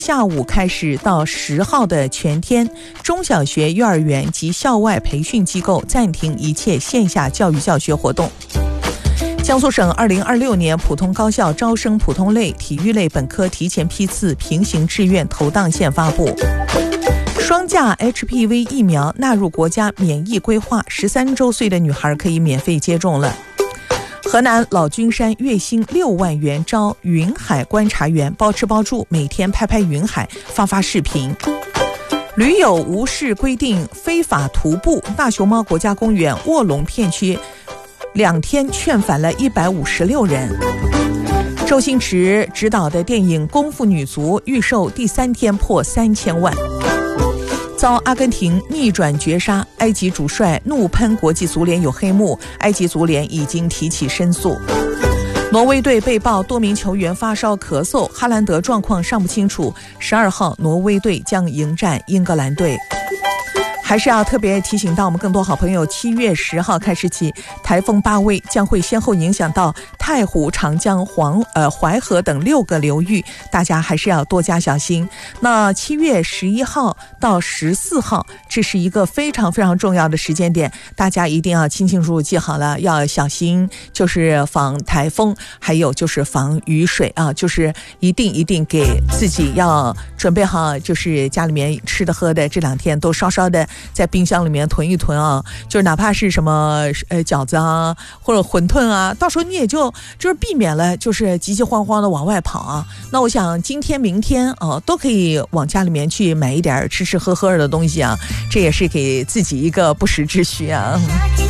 下午开始到10号的全天，中小学、幼儿园及校外培训机构暂停一切线下教育教学活动。江苏省2026年普通高校招生普通类、体育类本科提前批次平行志愿投档线发布。双价 HPV 疫苗纳入国家免疫规划，13周岁的女孩可以免费接种了。河南老君山月薪6万元招云海观察员，包吃包住，每天拍拍云海，发视频。驴友无视规定非法徒步，大熊猫国家公园卧龙片区2天劝返了156人。周星驰执导的电影《功夫女足》预售第3天破3000万。遭阿根廷逆转绝杀，埃及主帅怒喷国际足联有黑幕，埃及足联已经提起申诉。挪威队被曝多名球员发烧咳嗽，哈兰德状况尚不清楚。12号，挪威队将迎战英格兰队。还是要特别提醒到我们更多好朋友，7月10号开始起，台风巴威将会先后影响到太湖、长江、淮河等6个流域，大家还是要多加小心。那7月11号到14号，这是一个非常非常重要的时间点，大家一定要清楚记好了，要小心，就是防台风，还有就是防雨水啊，就是一定给自己要准备好，就是家里面吃的喝的这2天都稍稍的在冰箱里面囤一囤啊，就是哪怕是什么饺子啊或者馄饨啊，到时候你也就是避免了就是急急慌慌的往外跑啊。那我想今天明天都可以往家里面去买一点吃喝的东西啊，这也是给自己一个不时之需啊。